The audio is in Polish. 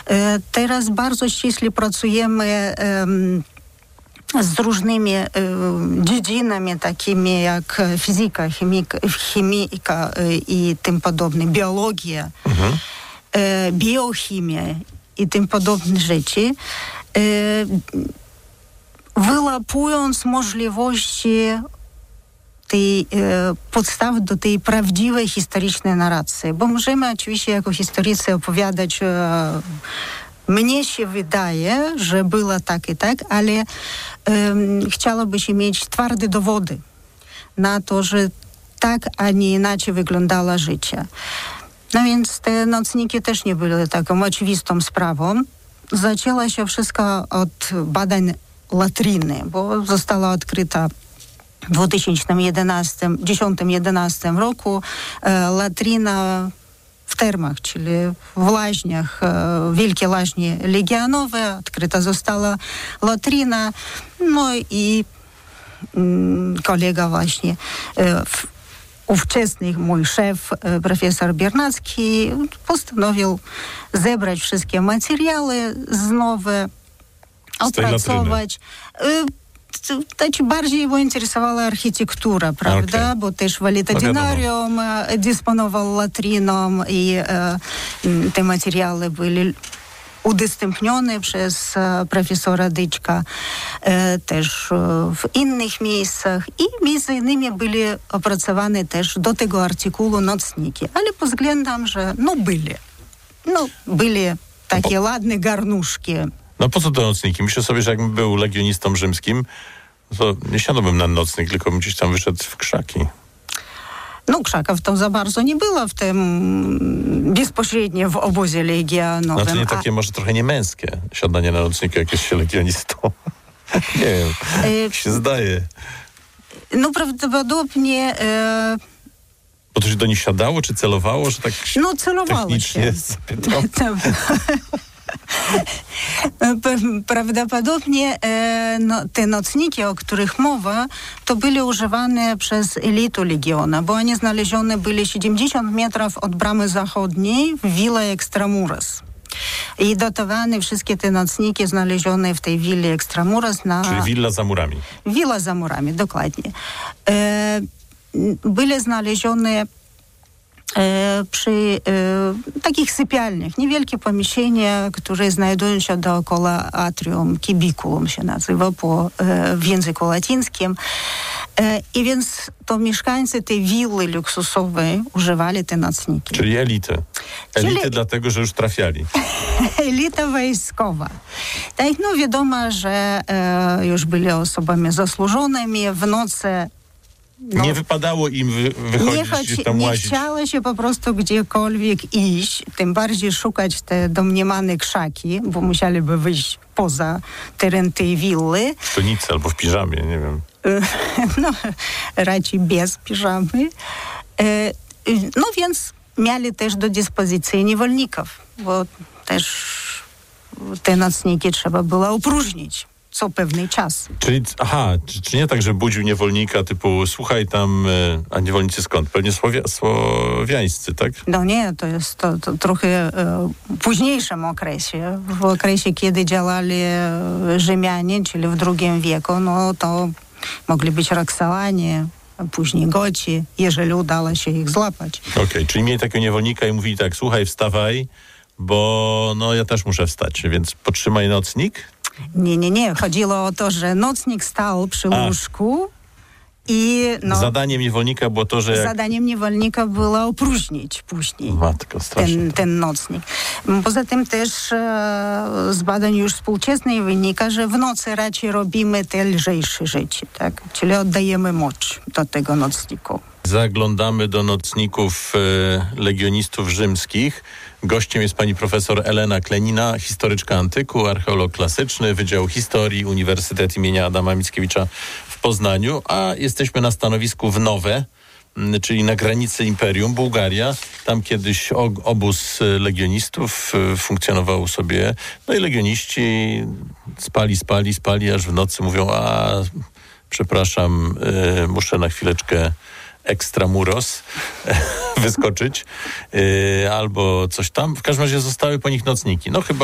Teraz bardzo ściśle pracujemy z różnymi dziedzinami, takimi jak fizyka, chemika i tym podobne, biologia, biochemia i tym podobne rzeczy, wyłapując możliwości tej podstaw do tej prawdziwej historycznej narracji. Bo możemy oczywiście jako historycy opowiadać, mnie się wydaje, że było tak i tak, ale chciałoby się mieć twarde dowody na to, że tak, a nie inaczej wyglądało życie. No więc te nocniki też nie były taką oczywistą sprawą. Zaczęło się wszystko od badań latryny, bo została odkryta w 2010-2011 roku latryna w termach, czyli w łaźniach, wielkie łaźnie legionowe, odkryta została latryna, no i kolega właśnie, ówczesny mój szef, profesor Biernacki, postanowił zebrać wszystkie materiały znowu, opracować. Bardziej go interesowała architektura, prawda? Okay. Bo też Walitadinarium dysponował latryną i te materiały byli udostępnione przez profesora Dyczka też w innych miejscach i między innymi byli opracowane też do tego artykułu nocniki, ale pod względem, że byli takie ładne garnuszki. No po co te nocniki? Myślę sobie, że jakbym był legionistą rzymskim, to nie siadłbym na nocnik, tylko bym gdzieś tam wyszedł w krzaki. No krzaków tam za bardzo nie było w tym bezpośrednio w obozie legionowym. No to nie takie może trochę niemęskie siadanie na nocniku, jak jest się legionistą. Nie wiem, się zdaje. No prawdopodobnie... Bo to się do nich siadało, czy celowało, że tak celowało technicznie się. Zapytam? Prawdopodobnie te nocniki, o których mowa, to byli używane przez elitę legiona, bo oni znalezione byli 70 metrów od bramy zachodniej w Villa Extramuros. I datowane wszystkie te nocniki znalezione w tej willi Extramuros na... Czyli willa za murami. Willa za murami, dokładnie. Byli znalezione przy takich sypialniach, niewielkie pomieszczenia, które znajdują się dookoła atrium, kibiculum się nazywa w języku łacińskim. I więc to mieszkańcy tej willi luksusowej używali te nocniki. Czyli elity. Elity dlatego, że już trafiali. Elita wojskowa. Tak, wiadomo, że już byli osobami zasłużonymi, w nocy nie wypadało im wychodzić tam łazić. Nie chciało się po prostu gdziekolwiek iść, tym bardziej szukać te domniemane krzaki, bo musieliby wyjść poza teren tej willy. W tunicy albo w piżamie, nie wiem. Raczej bez piżamy. Więc mieli też do dyspozycji niewolników, bo też te nocniki trzeba było opróżnić co pewny czas. Czyli nie tak, że budził niewolnika typu słuchaj tam, a niewolnicy skąd? Pewnie słowiańscy, tak? No nie, to jest to trochę w późniejszym okresie. W okresie, kiedy działali Rzymianie, czyli w II wieku, to mogli być Roxolanie, a później Goci, jeżeli udało się ich złapać. Okej, czyli mieli takiego niewolnika i mówili tak, słuchaj, wstawaj, bo ja też muszę wstać, więc podtrzymaj nocnik. Nie. Chodziło o to, że nocnik stał przy łóżku i... Zadaniem niewolnika było to, że... Zadaniem niewolnika było opróżnić później ten nocnik. Poza tym też z badań już współczesnych wynika, że w nocy raczej robimy te lżejsze rzeczy, tak? Czyli oddajemy moc do tego nocniku. Zaglądamy do nocników legionistów rzymskich. Gościem jest pani profesor Elena Klenina, historyczka antyku, archeolog klasyczny, Wydział Historii, Uniwersytet imienia Adama Mickiewicza w Poznaniu, a jesteśmy na stanowisku w Nowe, czyli na granicy Imperium, Bułgaria. Tam kiedyś obóz legionistów funkcjonował sobie. No i legioniści spali, aż w nocy mówią, przepraszam, muszę na chwileczkę Extramuros wyskoczyć albo coś tam. W każdym razie zostały po nich nocniki. Chyba